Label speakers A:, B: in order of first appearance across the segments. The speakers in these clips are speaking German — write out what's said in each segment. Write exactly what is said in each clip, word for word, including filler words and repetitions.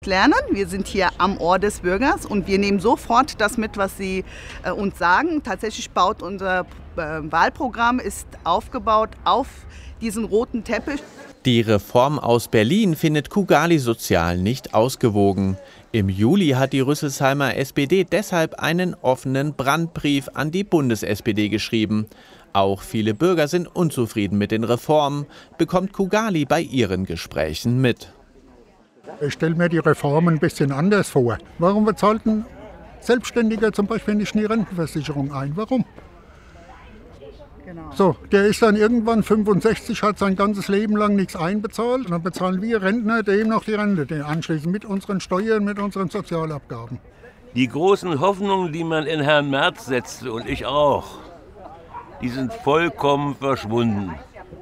A: Lernen. Wir sind hier am Ohr des Bürgers und wir nehmen sofort das mit, was sie äh, uns sagen. Tatsächlich baut unser äh, Wahlprogramm ist aufgebaut auf diesen roten Teppich.
B: Die Reform aus Berlin findet Kugali sozial nicht ausgewogen. Im Juli hat die Rüsselsheimer S P D deshalb einen offenen Brandbrief an die Bundes-S P D geschrieben. Auch viele Bürger sind unzufrieden mit den Reformen, bekommt Kugali bei ihren Gesprächen mit.
C: Ich stelle mir die Reformen ein bisschen anders vor. Warum bezahlt ein Selbstständiger zum Beispiel nicht in die Rentenversicherung ein? Warum? Genau. So, der ist dann irgendwann fünfundsechzig, hat sein ganzes Leben lang nichts einbezahlt. Und dann bezahlen wir Rentner dem noch die Rente, den anschließend mit unseren Steuern, mit unseren Sozialabgaben.
D: Die großen Hoffnungen, die man in Herrn Merz setzte und ich auch, die sind vollkommen verschwunden.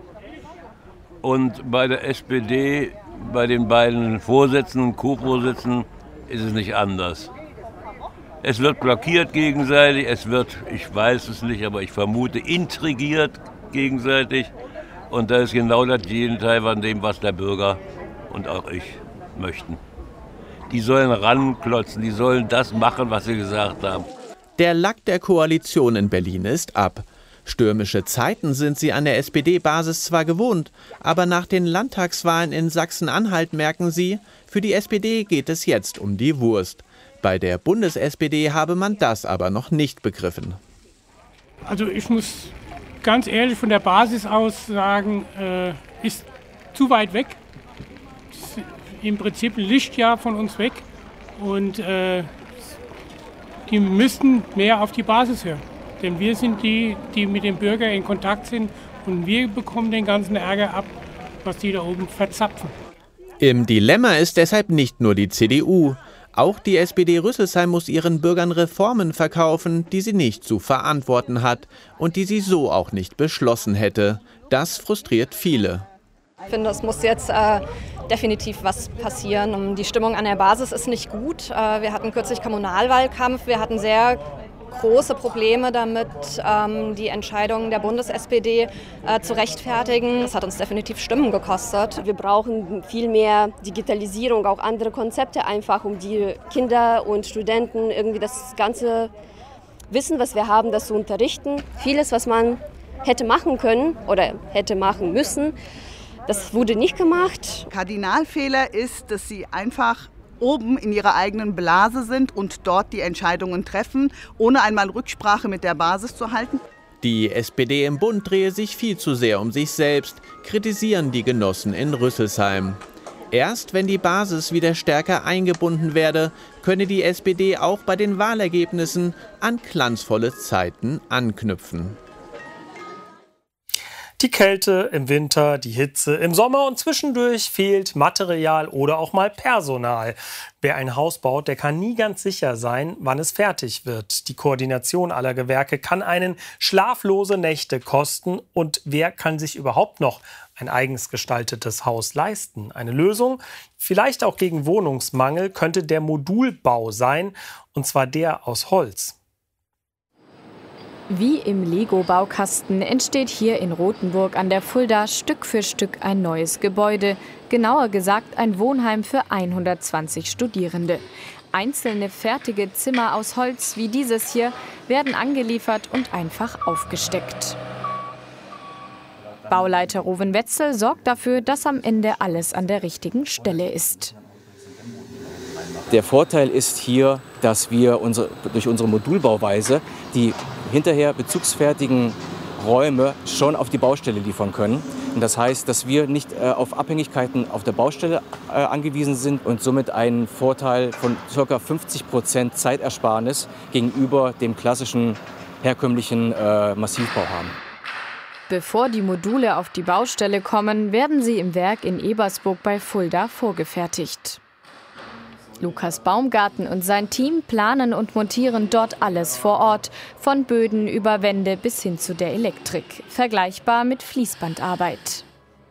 D: Und bei der S P D, bei den beiden Vorsitzenden und Co-Vorsitzenden ist es nicht anders. Es wird blockiert gegenseitig, es wird, ich weiß es nicht, aber ich vermute, intrigiert gegenseitig. Und das ist genau das Gegenteil von dem, was der Bürger und auch ich möchten. Die sollen ranklotzen, die sollen das machen, was sie gesagt haben.
B: Der Lack der Koalition in Berlin ist ab. Stürmische Zeiten sind sie an der S P D-Basis zwar gewohnt, aber nach den Landtagswahlen in Sachsen-Anhalt merken sie, für die S P D geht es jetzt um die Wurst. Bei der Bundes-S P D habe man das aber noch nicht begriffen.
E: Also ich muss ganz ehrlich von der Basis aus sagen, äh, ist zu weit weg. Ist im Prinzip ein Lichtjahr von uns weg und äh, die müssten mehr auf die Basis hören. Denn wir sind die, die mit dem Bürger in Kontakt sind und wir bekommen den ganzen Ärger ab, was die da oben verzapfen.
B: Im Dilemma ist deshalb nicht nur die C D U. Auch die S P D Rüsselsheim muss ihren Bürgern Reformen verkaufen, die sie nicht zu verantworten hat und die sie so auch nicht beschlossen hätte. Das frustriert viele.
F: Ich finde, es muss jetzt äh, definitiv was passieren. Die Stimmung an der Basis ist nicht gut. Äh, wir hatten kürzlich Kommunalwahlkampf, wir hatten sehr große Probleme damit, ähm, die Entscheidungen der Bundes-S P D äh, zu rechtfertigen. Das hat uns definitiv Stimmen gekostet.
G: Wir brauchen viel mehr Digitalisierung, auch andere Konzepte einfach, um die Kinder und Studenten irgendwie das ganze Wissen, was wir haben, das zu unterrichten. Vieles, was man hätte machen können oder hätte machen müssen, das wurde nicht gemacht.
A: Kardinalfehler ist, dass sie einfach oben in ihrer eigenen Blase sind und dort die Entscheidungen treffen, ohne einmal Rücksprache mit der Basis zu halten.
B: Die S P D im Bund drehe sich viel zu sehr um sich selbst, kritisieren die Genossen in Rüsselsheim. Erst wenn die Basis wieder stärker eingebunden werde, könne die S P D auch bei den Wahlergebnissen an glanzvolle Zeiten anknüpfen.
H: Die Kälte im Winter, die Hitze im Sommer und zwischendurch fehlt Material oder auch mal Personal. Wer ein Haus baut, der kann nie ganz sicher sein, wann es fertig wird. Die Koordination aller Gewerke kann einen schlaflose Nächte kosten. Und wer kann sich überhaupt noch ein eigens gestaltetes Haus leisten? Eine Lösung, vielleicht auch gegen Wohnungsmangel, könnte der Modulbau sein, und zwar der aus Holz.
I: Wie im Lego-Baukasten entsteht hier in Rothenburg an der Fulda Stück für Stück ein neues Gebäude. Genauer gesagt ein Wohnheim für hundertzwanzig Studierende. Einzelne fertige Zimmer aus Holz wie dieses hier werden angeliefert und einfach aufgesteckt. Bauleiter Rowan Wetzel sorgt dafür, dass am Ende alles an der richtigen Stelle ist.
J: Der Vorteil ist hier, dass wir unsere, durch unsere Modulbauweise die hinterher bezugsfertigen Räume schon auf die Baustelle liefern können. Und das heißt, dass wir nicht äh, auf Abhängigkeiten auf der Baustelle äh, angewiesen sind und somit einen Vorteil von ca. fünfzig Prozent Zeitersparnis gegenüber dem klassischen herkömmlichen äh, Massivbau haben.
I: Bevor die Module auf die Baustelle kommen, werden sie im Werk in Ebersburg bei Fulda vorgefertigt. Lukas Baumgarten und sein Team planen und montieren dort alles vor Ort, von Böden über Wände bis hin zu der Elektrik. Vergleichbar mit Fließbandarbeit.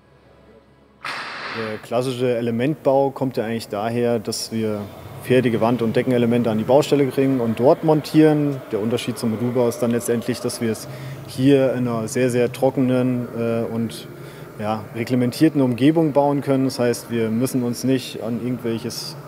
K: Der klassische Elementbau kommt ja eigentlich daher, dass wir fertige Wand- und Deckenelemente an die Baustelle bringen und dort montieren. Der Unterschied zum Modulbau ist dann letztendlich, dass wir es hier in einer sehr, sehr trockenen äh, und ja, reglementierten Umgebung bauen können. Das heißt, wir müssen uns nicht an irgendwelches